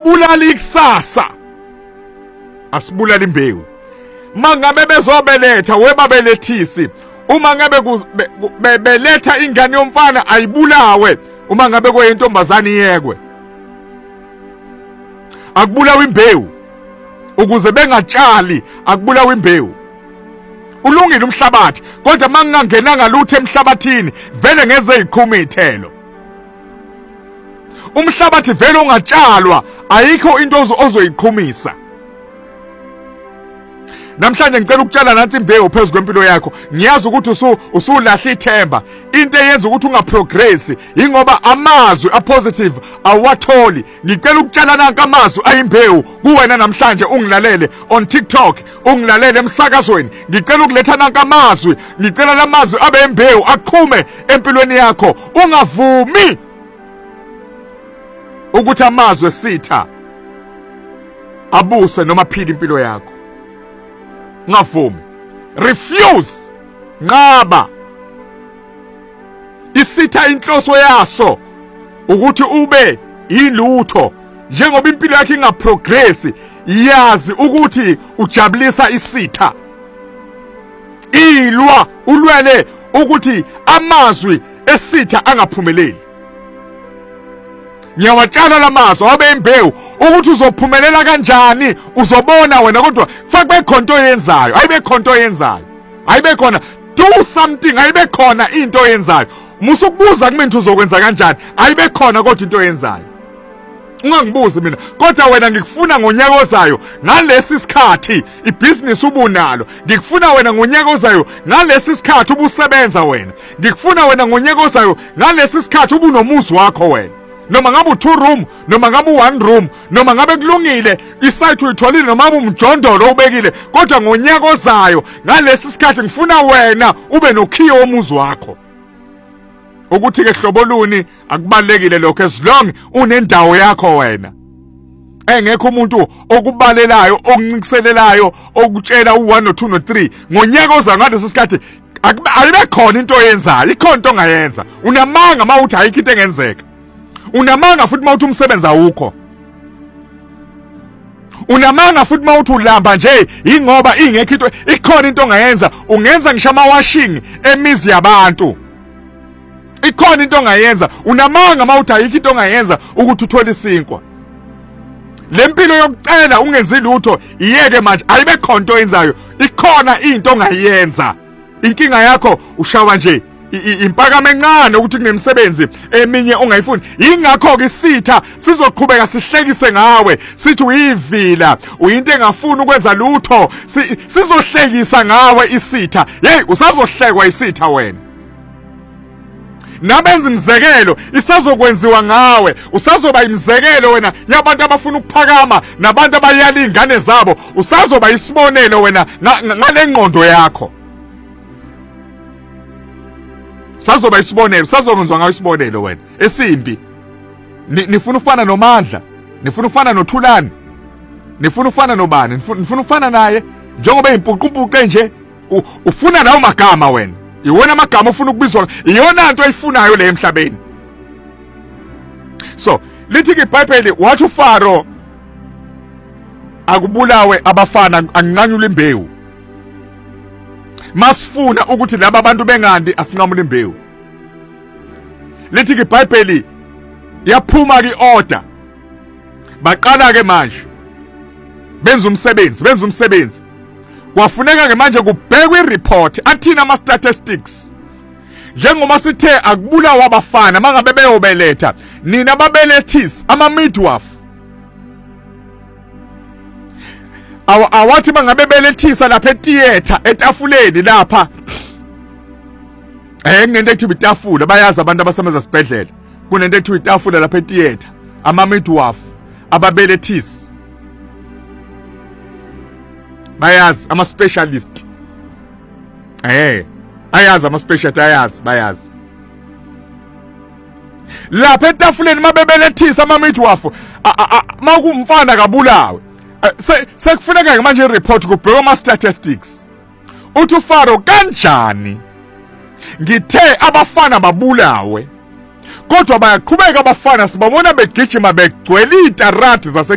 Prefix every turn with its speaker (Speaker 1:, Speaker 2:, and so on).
Speaker 1: asibulali ikusasa, asibulali imbewu. Mangabe bezobeletha webabelethisi, uma ngabe beletha ingane yomfana ayibulawe, uma ngabe kuyintombazane iyekwe. Akubulawa imbewu ukuze bengatshali, akubulawa imbewu. Ulungile umhlabathi, kodwa mangingangenanga lutho emhlabathini vele ngeze iqhuma izithelo. Umhlabathi vele ungatshalwa ayikho into ozoyiqhumisa. Namhlanje ngicela ukutshala nansi imbewu phezulu kwempilo yakho. Ngiyazi ukuthi usulahla ithemba. Into eyenza ukuthi ungaprogress ingoba amazwi apositive awatholi. Ngicela ukutshala nanka amazwi ayimbewu kuwena namhlanje ungilalele on TikTok, ungilalele emsakazweni. Ngicela ukuletha nanka amazwi, ngicela lamazwi abe imbewu aqhume empilweni yakho. Ungavumi ukuthi amazwi esitha abuse noma phila impilo yakho. Ngavumi. Refuse. Ngaba. Isitha inhloso yaso ukuthi ube ilutho. Njengoba impilo yakhe ingaprogress, yazi ukuthi ujabulisa isitha. Ilwa ulwele ukuthi amazwi esitha angaphumeleli. Ngiyawatshala lamazwi abe imbewu ukuthi uzophumelela kanjani, uzobona wena. Kodwa fakube khonto yenzayo, ayibe khonto yenzayo, ayibe khona do something, ayibe khona into yenzayo. Musukubuza kimi uzokwenza kanjani, ayibe khona kodwa into yenzayo. Ungangibuzi mina, kodwa wena ngikufuna ngonyaka ozayo ngalesi sikhathi ibusiness ubunalo. Ngikufuna wena ngonyaka ozayo ngalesi sikhathi ubusebenza wena. Ngikufuna wena ngonyaka ozayo ngalesi sikhathi ubunomuzi wakho wena. Noma ngabe u2 room, noma ngabe u1 room, noma ngabe kulungile isite uyitholile, noma ngabe umjondolo ubekile, kodwa ngonyaka ozayo ngalesi sikhathi ngifuna wena ube nokhiyo womuzi wakho. Ukuthi ke hloboluni akubalekile lokho, as long unendawo yakho wena. Engekho umuntu okubalelayo, okuncinkiselelayo, okutshela u1 no2 no3 ngonyaka ozayo ngalesi sikhathi. Ayibe khona into oyenzayo, ikhona into ongayenza. Unamanga mawuthi ayikho into engenzeka. Unamanga futhi mawuthi umsebenzi awukho. Unamanga futhi mawuthi ulamba nje ingoba ingekho into, ikhona into ongayenza. Ungenza ngisho ama-washing emizi yabantu. Ikhona into ongayenza. Unamanga mawuthi ayikho into ongayenza ukuthi uthole isinkwa. Le mpilo yokucela ungenzi lutho iyeke manje, ayibe khona into oyenzayo. Ikhona into ongayenza. Inkinga yakho ushawa nje impakame encane ukuthi kunemisebenzi eminye ongayifuni. Ingakho ke isitha sizoqhubeka sihlekise ngawe, sithi uyivila, uyinto engafuni ukwenza lutho, sizohlekisa ngawe isitha. Hey, usazohlekwa isitha wena. Nabenza imizekelo isazokwenziwa ngawe. Usazoba imizekelo wena yabantu abafuna ukuphakama nabantu abayala ingane zabo. Usazoba isibonelo wena ngale ngqondo yakho. Sazoba isibonelo, sazokwenziwa ngayo isibonelo wena esimbi. Nifuna ufana noMandla, nifuna ufana noThulani, nifuna ufana nobani, nifuna ufana naye njengoba impuqumpuqu nje. Ufuna lawo magama wena. Iwona amagama ufuna ukubizwa, iyona into oyifunayo le emhlabeni. So lithi ke iBhayibheli wathi uFaro akubulawe abafana, anginqanyula imbewu. Masifuna ukuthi laba bantu bengandi asinqamule imbewu. Lithi ke iBhayibheli yaphuma ke order. Baqala ke manje benza umsebenzi. Kwafuneka ke manje kubhekwe ireport athina ama statistics. Njengoba sithe akubulawa abafana mangabe beyobeletha, nina babelethisi ama midwife. Awathi bangabe belethisa lapha etheater etafuleni lapha. Ngento ekuthiwa itafula, bayazi abantu abasebenza esibhedlela. Kunento ekuthiwa itafula lapha etheater, ama midwife, ababelethisi. Bayazi ama specialist. Ayazi ama specialist, ayazi, bayazi. Lapha etafuleni mabebelethisa ama midwife, makumfana kabulawe. Sekufuneka ke manje ireport kubhekwa ama statistics. Uthi uFaro kanjani ngithe abafana babulawe, kodwa bayaqhubeka abafana sibabona begijima begcwele itarati zase